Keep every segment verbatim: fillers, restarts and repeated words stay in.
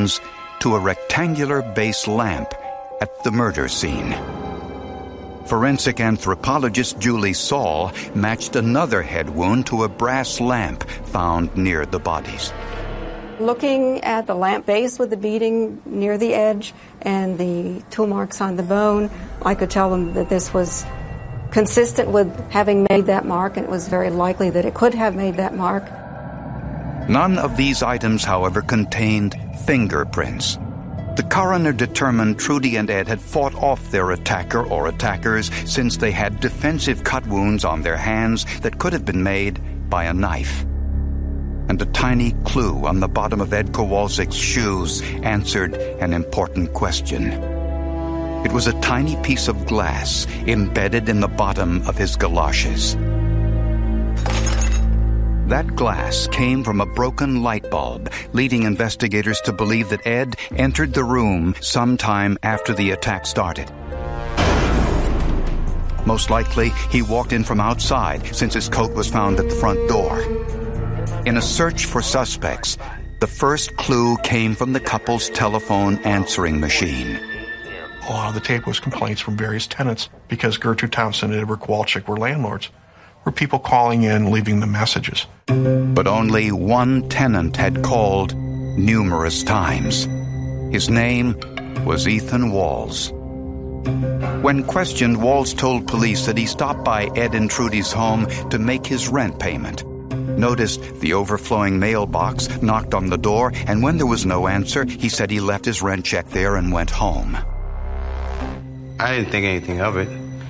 questions to a rectangular base lamp at the murder scene. Forensic anthropologist Julie Saul matched another head wound to a brass lamp found near the bodies. Looking at the lamp base with the beading near the edge and the tool marks on the bone, I could tell them that this was consistent with having made that mark, and it was very likely that it could have made that mark. None of these items, however, contained fingerprints. The coroner determined Trudy and Ed had fought off their attacker or attackers since they had defensive cut wounds on their hands that could have been made by a knife. And a tiny clue on the bottom of Ed Kowalczyk's shoes answered an important question. It was a tiny piece of glass embedded in the bottom of his galoshes. That glass came from a broken light bulb, leading investigators to believe that Ed entered the room sometime after the attack started. Most likely, he walked in from outside, since his coat was found at the front door. In a search for suspects, the first clue came from the couple's telephone answering machine. A lot of the tape was complaints from various tenants because Gertrude Thompson and Edward Kowalczyk were landlords. Were people calling in, leaving them messages. But only one tenant had called numerous times. His name was Ethan Walls. When questioned, Walls told police that he stopped by Ed and Trudy's home to make his rent payment, noticed the overflowing mailbox, knocked on the door, and when there was no answer, he said he left his rent check there and went home. I didn't think anything of it.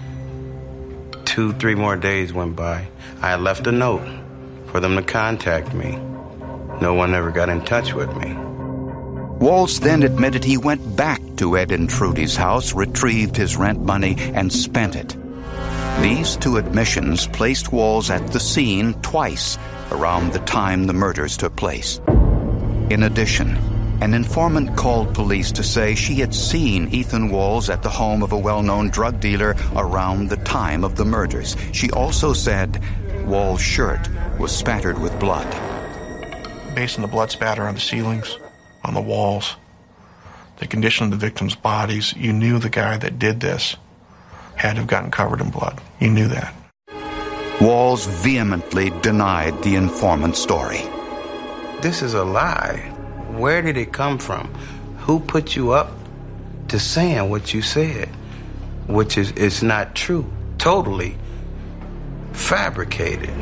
Two, three more days went by. I had left a note for them to contact me. No one ever got in touch with me. Walls then admitted he went back to Ed and Trudy's house, retrieved his rent money, and spent it. These two admissions placed Walls at the scene twice around the time the murders took place. In addition, an informant called police to say she had seen Ethan Walls at the home of a well-known drug dealer around the time of the murders. She also said Walls' shirt was spattered with blood. Based on the blood spatter on the ceilings, on the walls, the condition of the victims' bodies, you knew the guy that did this had to have gotten covered in blood. You knew that. Walls vehemently denied the informant's story. This is a lie. Where did it come from? Who put you up to saying what you said? Which is, is not true. Totally fabricated.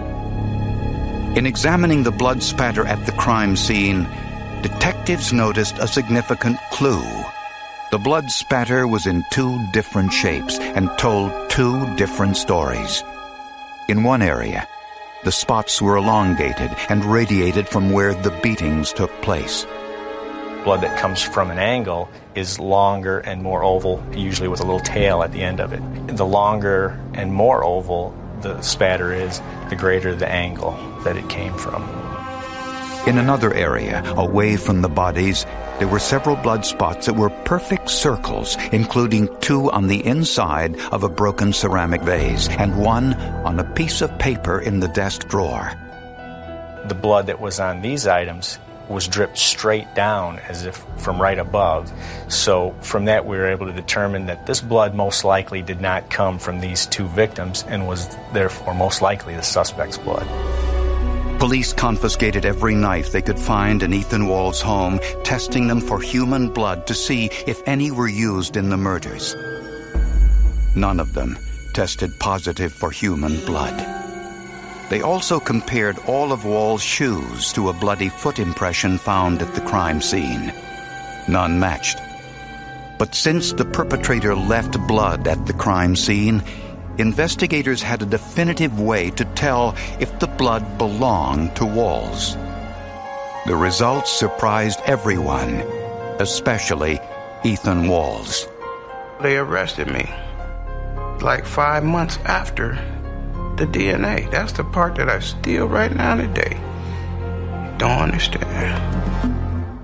In examining the blood spatter at the crime scene, detectives noticed a significant clue. The blood spatter was in two different shapes and told two different stories. In one area, the spots were elongated and radiated from where the beatings took place. Blood that comes from an angle is longer and more oval, usually with a little tail at the end of it. The longer and more oval the spatter is, the greater the angle that it came from. In another area, away from the bodies, there were several blood spots that were perfect circles, including two on the inside of a broken ceramic vase and one on a piece of paper in the desk drawer. The blood that was on these items was dripped straight down as if from right above. So from that we were able to determine that this blood most likely did not come from these two victims and was therefore most likely the suspect's blood. Police confiscated every knife they could find in Ethan Walls' home, testing them for human blood to see if any were used in the murders. None of them tested positive for human blood. They also compared all of Walls' shoes to a bloody foot impression found at the crime scene. None matched. But since the perpetrator left blood at the crime scene, investigators had a definitive way to tell if the blood belonged to Walls. The results surprised everyone, especially Ethan Walls. They arrested me like five months after the D N A. That's the part that I still right now today don't understand.